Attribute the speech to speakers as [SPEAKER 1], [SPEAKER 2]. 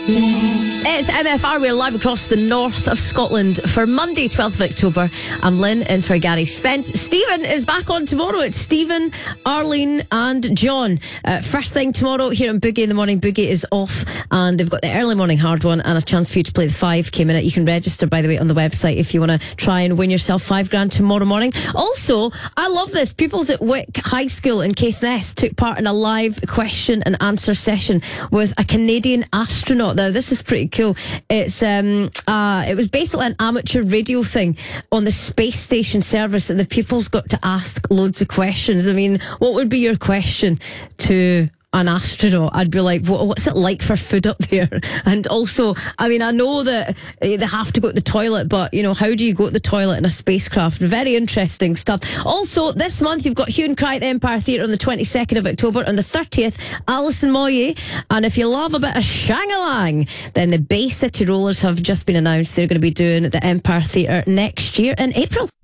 [SPEAKER 1] It's MFR. We're live across the north of Scotland for Monday, 12th of October. I'm Lynn in for Gary Spence. Stephen is back on tomorrow. It's Stephen, Arlene and John. First thing tomorrow here on Boogie in the Morning. Boogie is off and they've got the early morning hard one and a chance for you to play the 5k minute. You can register, by the way, on the website if you want to try and win yourself $5,000 tomorrow morning. Also, I love this. Pupils at Wick High School in Caithness took part in a live question and answer session with a Canadian astronaut. Now, this is pretty cool. It was basically an amateur radio thing on the space station service, and the pupils got to ask loads of questions. I mean, what would be your question to an astronaut? I'd be like, what's it like for food up there? And also, I mean, I know that they have to go to the toilet, but, you know, how do you go to the toilet in a spacecraft? Very interesting stuff. Also, this month, you've got Hue and Cry at the Empire Theatre on the 22nd of October. On the 30th, Alison Moyet. And if you love a bit of Shang-a-Lang, then the Bay City Rollers have just been announced. They're going to be doing the Empire Theatre next year in April.